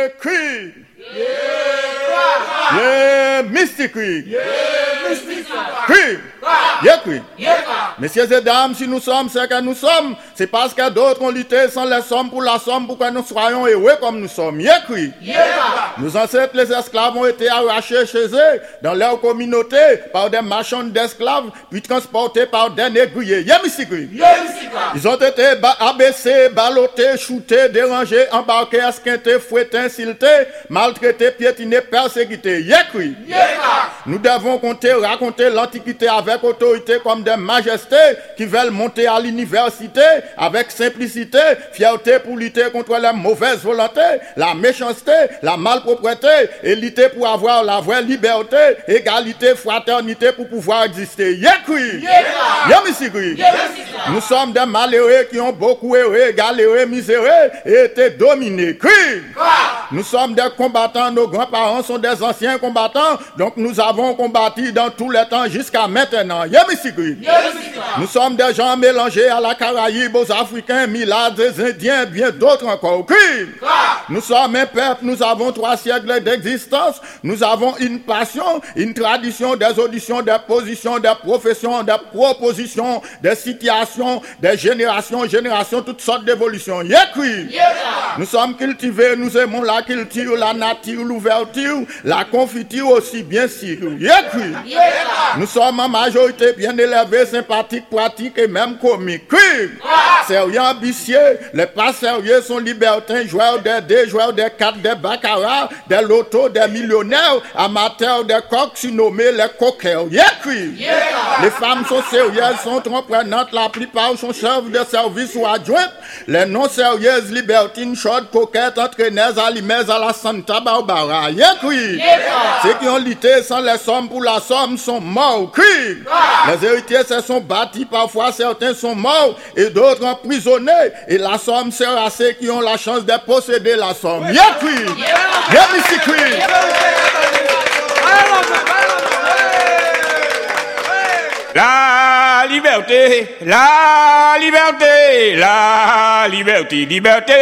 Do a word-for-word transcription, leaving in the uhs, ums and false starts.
Yeah, Creek. Yeah, Mystic Creek. Creek. Yeah, Creek. Messieurs et dames, si nous sommes ce que nous sommes, c'est parce que d'autres ont lutté sans les sommes pour la somme pour que nous soyons heureux comme nous sommes. Yeah, Creek. Nos ancêtres, les esclaves, ont été arrachés chez eux, dans leur communauté, par des marchands d'esclaves, puis transportés par des négriers. Yeah, Mystic Creek. Ils ont été abaissés, ballottés, shootés, dérangés, embarqués, esquintés, fouettés, insultés, maltraités, piétinés, persécutés. Yeah, Creek. Nous devons compter, raconter l'Antiquité avec autorité comme des majestés qui veulent monter à l'université avec simplicité, fierté pour lutter contre la mauvaise volonté, la méchanceté, la malpropreté et lutter pour avoir la vraie liberté, égalité, fraternité pour pouvoir exister. Yeah, Creek. Yeah, Missy Creek. Nous sommes des malheureux qui ont beaucoup erré, galéré, miséré et été dominés. Creek. Nous sommes des combattants, nos grands-parents sont des anciens combattants, donc nous avons combattu dans tous les temps jusqu'à maintenant. Yeah, Missy Creek. Nous sommes des gens mélangés à la Caraïbe, aux Africains, Milades, des Indiens, bien d'autres encore. Creek. Nous sommes un peuple, nous avons trois siècles d'existence, nous avons une passion, une tradition, des auditions, des positions, des professions, des propositions, des situations, des générations, générations, toutes sortes d'évolutions. Yeah, Creek. Nous sommes cultivés, nous aimons la culture, la nature, l'ouverture, la confiture aussi, bien sûr. Yeah, Creek. Nous sommes en majorité bien élevés, sympathiques, pratiques et même comiques. Creek. Sérieux, ambitieux, les pas sérieux sont libertins, joueurs des dés, joueurs des cartes, des baccarat, des lotos, des millionnaires, amateurs, des coqs surnommés les coqueurs. Yeah, Creek. Les femmes sont sérieuses, sont entreprenantes, la plupart sont chefs de service ou adjointes. Les non sérieuses, libertines, chaudes, coquettes, entraîneuses, allumeuses à la Santa Barbara. Yeah, Creek. Ceux qui ont lutté sans les sommes pour la somme sont morts. Creek. Les héritiers se sont bâtis, parfois certains sont morts et d'autres emprisonnés. Et la somme sert à ceux qui ont la chance de posséder la somme. Yeah, Creek. Yeah, Missy Creek. La liberté, la liberté, la liberté, liberté.